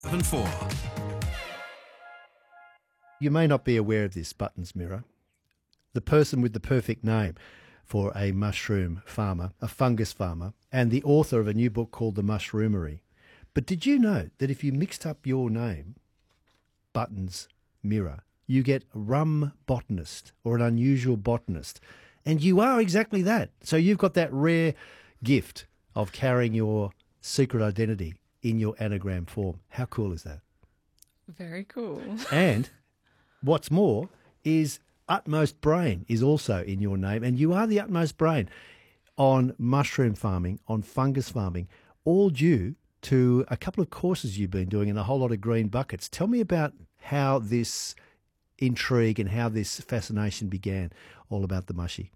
7-4. You may not be aware of this, Buttons Mirror. The person with the perfect name for a mushroom farmer, a fungus farmer, and the author of a new book called The Mushroomery. But did you know that if you mixed up your name, Buttons Mirror, you get a rum botanist or an unusual botanist? And you are exactly that. So you've got that rare gift of carrying your secret identity in your anagram form. How cool is that? Very cool. And what's more is Utmost Brain is also in your name, and you are the utmost brain on mushroom farming, on fungus farming, all due to a couple of courses you've been doing in a whole lot of green buckets. Tell me about how this intrigue and how this fascination began, all about the mushy.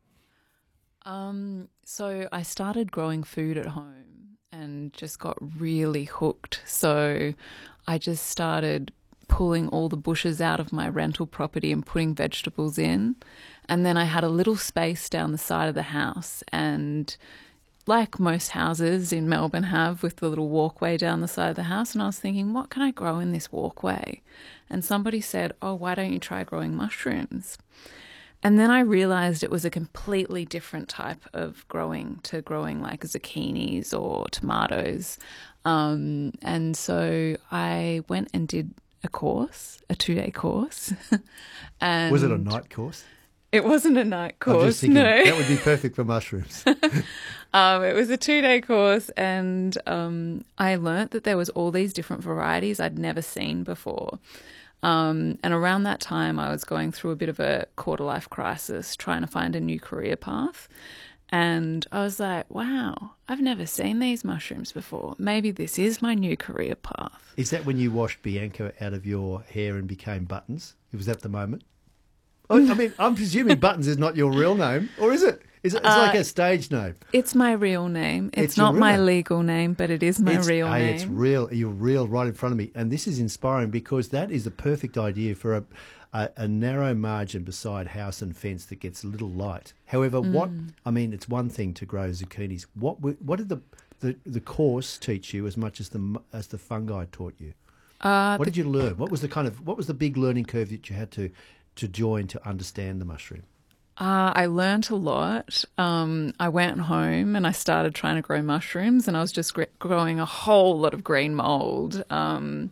So I started growing food at home and just got really hooked. So I just started pulling all the bushes out of my rental property and putting vegetables in. And then I had a little space down the side of the house, and like most houses in Melbourne have, with the little walkway down the side of the house. And I was thinking, what can I grow in this walkway? And somebody said, oh, why don't you try growing mushrooms? And then I realised it was a completely different type of growing to growing like zucchinis or tomatoes. And so I went and did a course, a 2-day course. And Was it a night course? It wasn't a night I'm just course, thinking, no. that would be perfect for mushrooms. It was a 2-day course, and I learnt that there was all these different varieties I'd never seen before. And around that time, I was going through a bit of a quarter-life crisis, trying to find a new career path. And I was like, wow, I've never seen these mushrooms before. Maybe this is my new career path. Is that when you washed Bianca out of your hair and became Buttons? Was that the moment? I mean, I'm presuming Buttons is not your real name, or is it? It's like a stage name. It's my real name. It's your not real my name. legal name, but it is my real name. It's real. You're real right in front of me. And this is inspiring because that is the perfect idea for a narrow margin beside house and fence that gets a little light. However, it's one thing to grow zucchinis. What did the course teach you as much as the fungi taught you? What did you learn? What was the big learning curve that you had to join to understand the mushroom? I learnt a lot. I went home and I started trying to grow mushrooms, and I was just growing a whole lot of green mold. And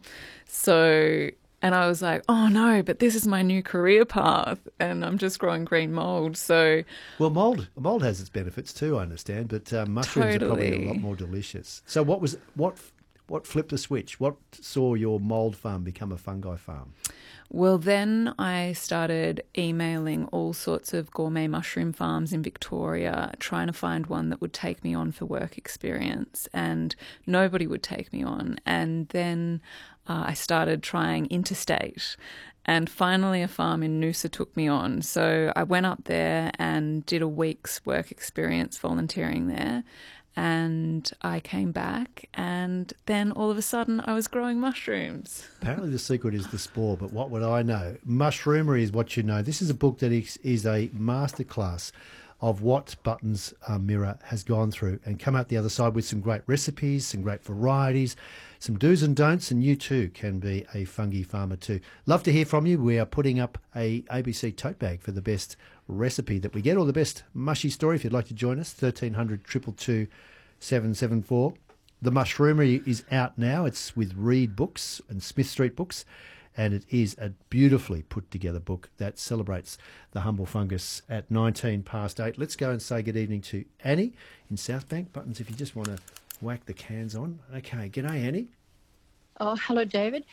I was like, oh no, but this is my new career path, and I'm just growing green mold. So, well, mold has its benefits too, I understand, but mushrooms are probably a Totally. lot more delicious. So, what flipped the switch? What saw your mold farm become a fungi farm? well, then I started emailing all sorts of gourmet mushroom farms in Victoria, trying to find one that would take me on for work experience, and nobody would take me on. And then I started trying interstate, and finally a farm in Noosa took me on. So I went up there and did a week's work experience volunteering there. And I came back, and then all of a sudden I was growing mushrooms. Apparently the secret is the spore, but what would I know? Mushroomery is what you know. This is a book that is a masterclass of what Buttons Mirror has gone through and come out the other side with some great recipes, some great varieties, some do's and don'ts, and you too can be a fungi farmer too. Love to hear from you. We are putting up a ABC tote bag for the best recipe that we get, or the best mushy story. If you'd like to join us, 1300 222 774. The Mushroomery is out now. It's with Reed Books and Smith Street Books, and it is a beautifully put together book that celebrates the humble fungus at 8:19. Let's go and say good evening to Annie in Southbank. Buttons, if you just want to whack the cans on. Okay, g'day Annie. Oh, hello, David.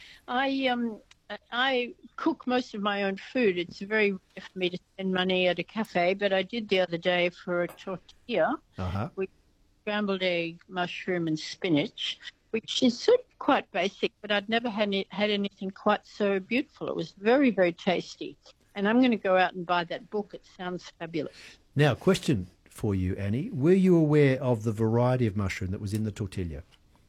I cook most of my own food. It's very rare for me to spend money at a cafe, but I did the other day for a tortilla with scrambled egg, mushroom and spinach, which is sort of quite basic, but I'd never had anything quite so beautiful. It was very, very tasty. And I'm going to go out and buy that book. It sounds fabulous. Now, question for you, Annie. Were you aware of the variety of mushroom that was in the tortilla?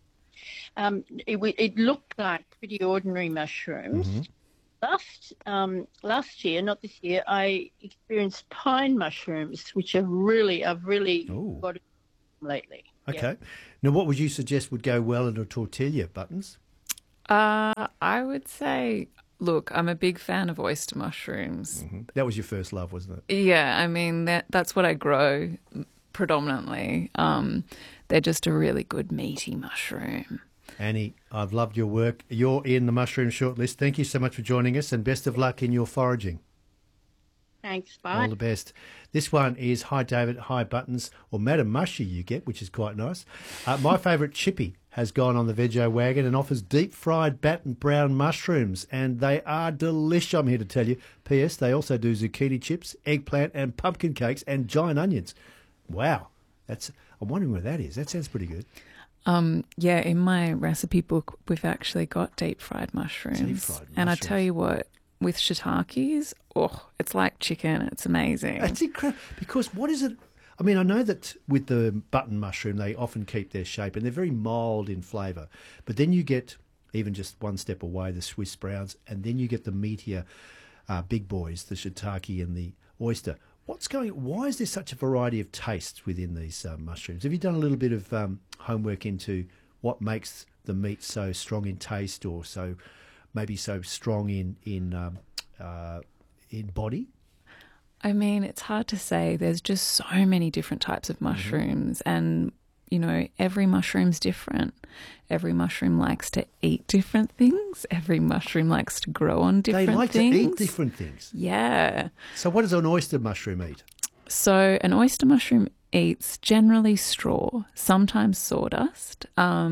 It looked like pretty ordinary mushrooms. Mm-hmm. Last year, not this year, I experienced pine mushrooms, which I've really got into lately. Okay. Now, what would you suggest would go well in a tortilla, Buttons? I would say, look, I'm a big fan of oyster mushrooms. Mm-hmm. That was your first love, wasn't it? Yeah, I mean, that's what I grow predominantly. They're just a really good meaty mushroom. Annie, I've loved your work. You're in the mushroom shortlist. Thank you so much for joining us, and best of luck in your foraging. Thanks, bye. All the best. This one is Hi David, Hi Buttons, or Madam Mushy you get, which is quite nice. My favourite Chippy has gone on the Veggie wagon and offers deep-fried battened brown mushrooms, and they are delish, I'm here to tell you. P.S. They also do zucchini chips, eggplant and pumpkin cakes and giant onions. Wow. I'm wondering where that is. That sounds pretty good. Yeah, in my recipe book, we've actually got deep-fried mushrooms. Deep-fried And I mushrooms. tell you what, with shiitakes, it's like chicken. It's amazing. It's incredible. Because what is it? I mean, I know that with the button mushroom, they often keep their shape and they're very mild in flavour. But then you get, even just one step away, the Swiss browns, and then you get the meatier big boys, the shiitake and the oyster. Why is there such a variety of tastes within these mushrooms? Have you done a little bit of homework into what makes the meat so strong in taste, or maybe so strong in body? I mean, it's hard to say. There's just so many different types of mushrooms, and every mushroom's different. Every mushroom likes to eat different things. Every mushroom likes to grow on different things. They like to eat different things. Yeah. So what does an oyster mushroom eat? So an oyster mushroom eats generally straw, sometimes sawdust,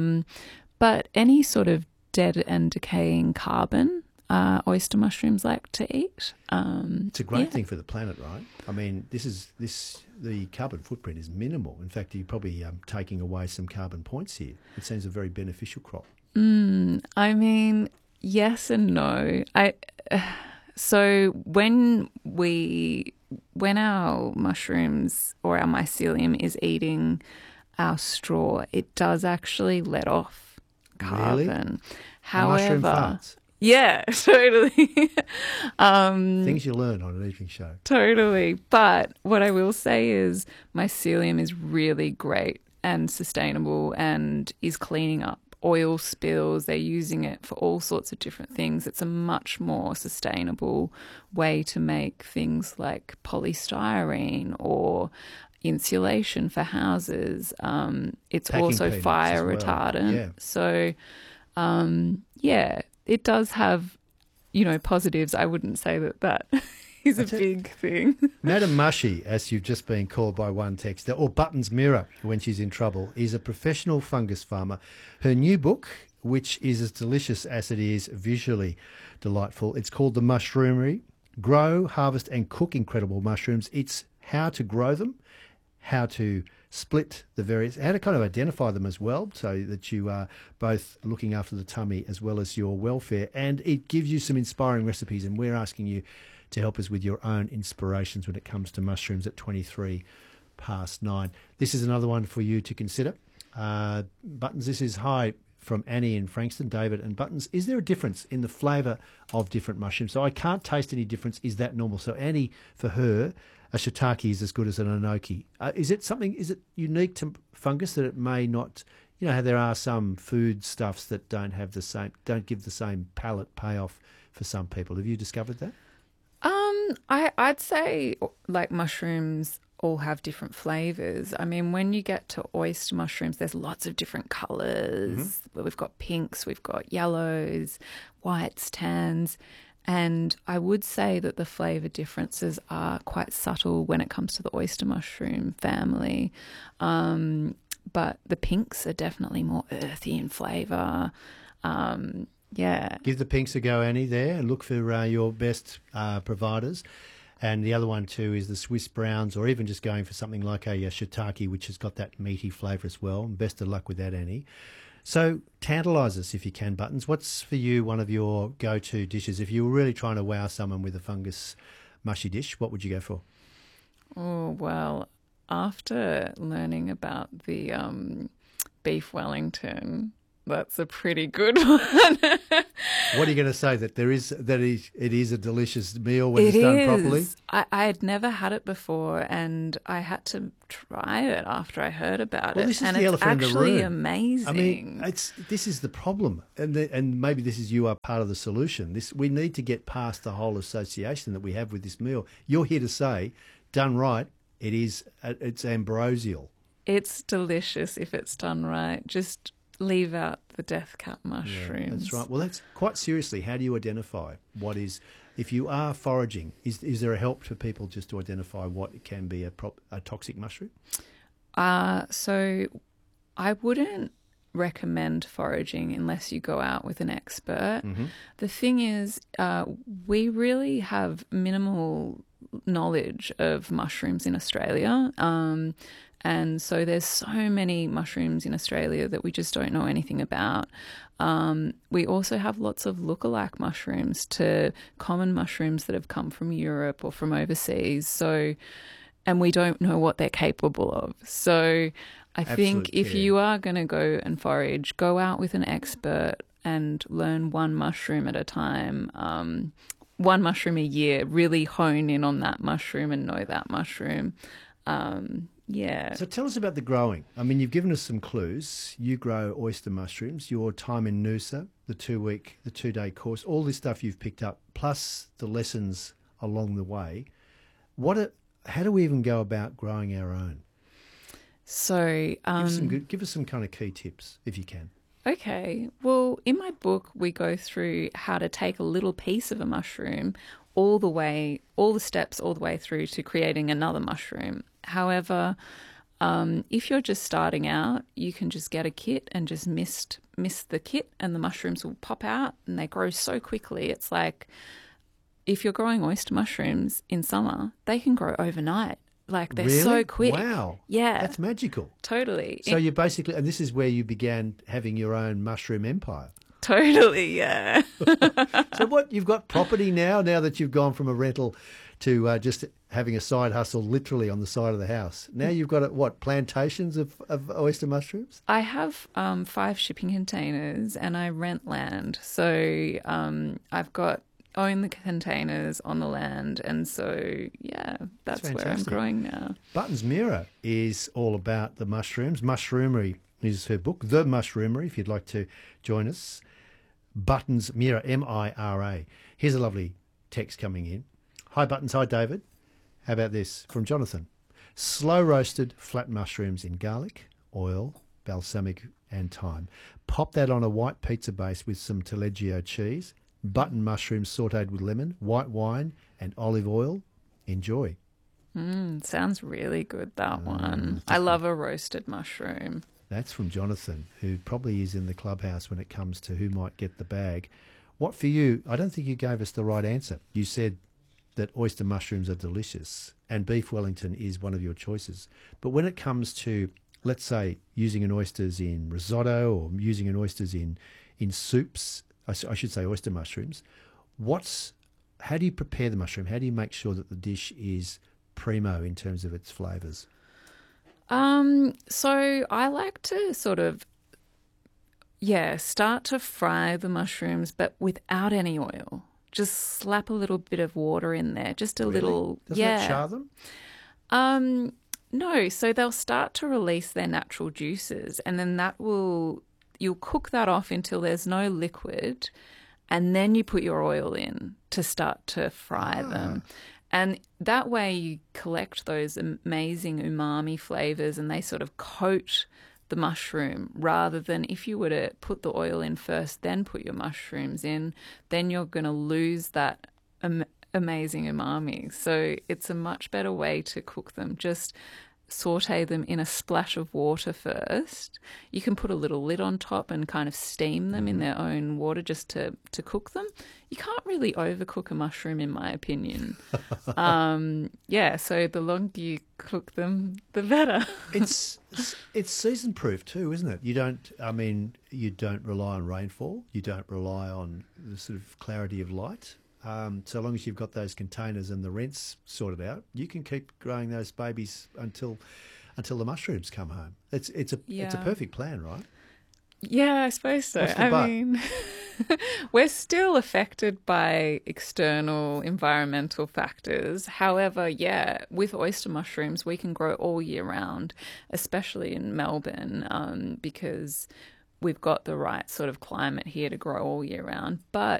but any sort of dead and decaying carbon oyster mushrooms like to eat. It's a great thing for the planet, right? I mean, the carbon footprint is minimal. In fact, you're probably taking away some carbon points here. It seems a very beneficial crop. I mean, yes and no. So when our mushrooms or our mycelium is eating our straw, it does actually let off carbon. Really? However, mushroom farts. Yeah, totally. Things you learn on an evening show. Totally. But what I will say is mycelium is really great and sustainable and is cleaning up oil spills. They're using it for all sorts of different things. It's a much more sustainable way to make things like polystyrene or insulation for houses. It's Packing also peanuts fire as well. retardant. Yeah. So, it does have, positives. I wouldn't say that is a big thing. Madam Mushy, as you've just been called by one texter, or Buttons Mirror when she's in trouble, is a professional fungus farmer. Her new book, which is as delicious as it is visually delightful, it's called The Mushroomery. Grow, harvest and cook incredible mushrooms. It's how to grow them, how to split the various, how to kind of identify them as well, so that you are both looking after the tummy as well as your welfare. And it gives you some inspiring recipes, and we're asking you to help us with your own inspirations when it comes to mushrooms at 9:23. This is another one for you to consider. Buttons, this is Hi from Annie in Frankston. David and Buttons, is there a difference in the flavour of different mushrooms? So I can't taste any difference. Is that normal? So Annie, for her, a shiitake is as good as an enoki. Is it unique to fungus that it may not, how there are some food stuffs that don't give the same palate payoff for some people? Have you discovered that? I'd say like mushrooms all have different flavours. I mean, when you get to oyster mushrooms, there's lots of different colours. We've got pinks, we've got yellows, whites, tans. And I would say that the flavour differences are quite subtle when it comes to the oyster mushroom family. But the pinks are definitely more earthy in flavour. Yeah. Give the pinks a go, Annie, there, and look for your best providers. And the other one too is the Swiss browns, or even just going for something like a shiitake, which has got that meaty flavour as well. And best of luck with that, Annie. So tantalise us if you can, Buttons. What's for you one of your go-to dishes? If you were really trying to wow someone with a fungus mushy dish, what would you go for? Oh, well, after learning about the beef Wellington, that's a pretty good one. What are you going to say? That it is a delicious meal when it's done properly? I had never had it before, and I had to try it after I heard about it. This is and the it's elephant in the room. actually amazing. I mean, this is the problem, and maybe you are part of the solution. We need to get past the whole association that we have with this meal. You're here to say, done right, it's ambrosial. It's delicious if it's done right. Just leave out the death cap mushrooms. Yeah, that's right. Well, that's quite seriously. How do you identify what is, if you are foraging, is there a help for people just to identify what can be a toxic mushroom? So I wouldn't recommend foraging unless you go out with an expert. Mm-hmm. The thing is, we really have minimal knowledge of mushrooms in Australia. And so there's so many mushrooms in Australia that we just don't know anything about. We also have lots of lookalike mushrooms to common mushrooms that have come from Europe or from overseas. So, and we don't know what they're capable of. So I think if you are going to go and forage, go out with an expert and learn one mushroom at a time. One mushroom a year, really hone in on that mushroom and know that mushroom. Yeah. So tell us about the growing. I mean, you've given us some clues. You grow oyster mushrooms, your time in Noosa, the 2-day course, all this stuff you've picked up, plus the lessons along the way. How do we even go about growing our own? So give us some kind of key tips, if you can. Okay. Well, in my book, we go through how to take a little piece of a mushroom all the steps all the way through to creating another mushroom. However, if you're just starting out, you can just get a kit and just mist the kit and the mushrooms will pop out and they grow so quickly. It's like if you're growing oyster mushrooms in summer, they can grow overnight. Like they're really? So quick. Wow. Yeah. That's magical. Totally. So you basically, and this is where you began having your own mushroom empire. Totally, yeah. So you've got property now that you've gone from a rental to just having a side hustle literally on the side of the house. Now you've got, plantations of oyster mushrooms? I have 5 shipping containers and I rent land. So I've own the containers on the land. And so, yeah, that's where I'm growing now. Buttons Mira is all about the mushrooms. Mushroomery is her book, The Mushroomery, if you'd like to join us. Buttons Mira, M-I-R-A. Here's a lovely text coming in. Hi, Buttons. Hi, David. How about this from Jonathan? Slow roasted flat mushrooms in garlic, oil, balsamic and thyme. Pop that on a white pizza base with some taleggio cheese. Button mushrooms sautéed with lemon, white wine and olive oil. Enjoy. Sounds really good, that one. I love a roasted mushroom. That's from Jonathan, who probably is in the clubhouse when it comes to who might get the bag. What for you? I don't think you gave us the right answer. You said that oyster mushrooms are delicious and beef Wellington is one of your choices. But when it comes to, let's say, using an oysters in risotto or using an oysters in soups, I should say oyster mushrooms, how do you prepare the mushroom? How do you make sure that the dish is primo in terms of its flavours? So I like to sort of, start to fry the mushrooms, but without any oil. Just slap a little bit of water in there, just a little. Doesn't that char them? No, so they'll start to release their natural juices, and then you'll cook that off until there's no liquid, and then you put your oil in to start to fry them. And that way you collect those amazing umami flavours and they sort of coat the mushroom, rather than if you were to put the oil in first, then put your mushrooms in, then you're going to lose that amazing umami. So it's a much better way to cook them. Just saute them in a splash of water first. You can put a little lid on top and kind of steam them in their own water just to cook them. You can't really overcook a mushroom, in my opinion. So the longer you cook them, the better. It's season proof too, isn't it? You don't rely on rainfall. You don't rely on the sort of clarity of light. So long as you've got those containers and the rents sorted out, you can keep growing those babies until the mushrooms come home. It's a perfect plan, right? Yeah, I suppose so. What's the but? we're still affected by external environmental factors. However, yeah, with oyster mushrooms, we can grow all year round, especially in Melbourne, because we've got the right sort of climate here to grow all year round. But